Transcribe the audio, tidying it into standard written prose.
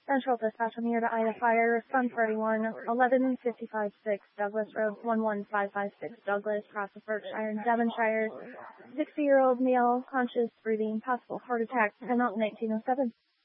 Central Dispatch, I'm here to Ida Fire. Response for 1155-6 Douglas Road, 11556 Douglas, across the Berkshire and Devonshire. 60-year-old male, conscious, breathing, possible heart attack, 10 out 1907.